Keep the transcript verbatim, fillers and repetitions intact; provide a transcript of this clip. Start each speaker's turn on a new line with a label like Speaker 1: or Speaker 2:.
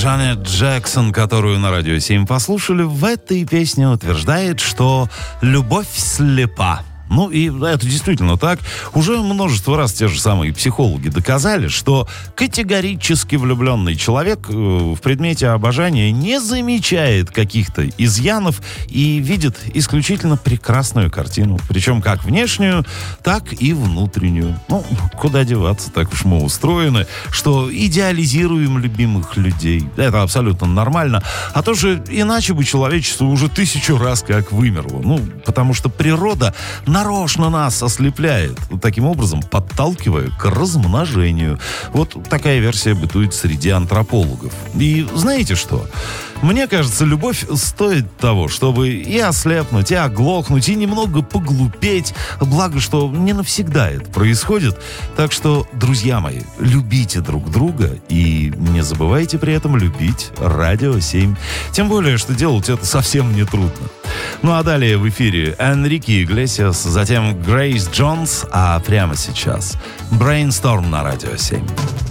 Speaker 1: Джанет Джексон, которую на Радио семь послушали, в этой песне утверждает, что любовь слепа. Ну, и это действительно так. Уже множество раз те же самые психологи доказали, что категорически влюбленный человек в предмете обожания не замечает каких-то изъянов и видит исключительно прекрасную картину. Причем как внешнюю, так и внутреннюю. Ну, куда деваться, так уж мы устроены, что идеализируем любимых людей. Это абсолютно нормально. А то же иначе бы человечество уже тысячу раз как вымерло. Ну, потому что природа нарочно нас ослепляет, таким образом подталкивая к размножению. Вот такая версия бытует среди антропологов. И знаете что? Мне кажется, любовь стоит того, чтобы и ослепнуть, и оглохнуть, и немного поглупеть. Благо, что не навсегда это происходит. Так что, друзья мои, любите друг друга и не забывайте при этом любить Радио семь. Тем более, что делать это совсем не трудно. Ну а далее в эфире Энрике Иглесиас, затем Грейс Джонс, а прямо сейчас Brainstorm на Радио семь.